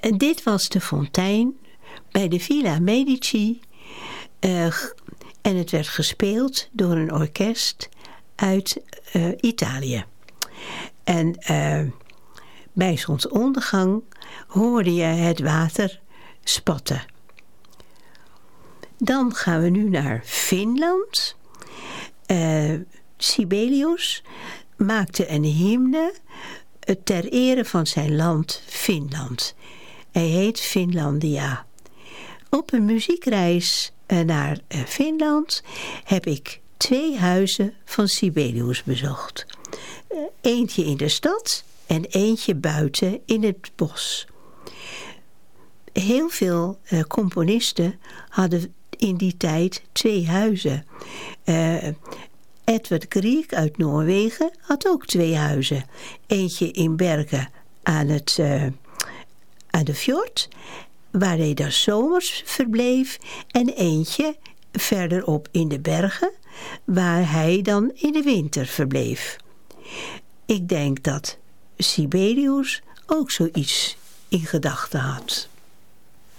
En dit was de fontein bij de Villa Medici. En het werd gespeeld door een orkest uit Italië. En bij zonsondergang hoorde je het water spatten. Dan gaan we nu naar Finland. Sibelius maakte een hymne ter ere van zijn land Finland. Hij heet Finlandia. Op een muziekreis naar Finland heb ik 2 huizen van Sibelius bezocht. Eentje in de stad en eentje buiten in het bos. Heel veel componisten hadden in die tijd 2 huizen. Edvard Grieg uit Noorwegen had ook 2 huizen. Eentje in Bergen aan de fjord, waar hij dan zomers verbleef. En eentje verderop in de bergen, waar hij dan in de winter verbleef. Ik denk dat Sibelius ook zoiets in gedachten had.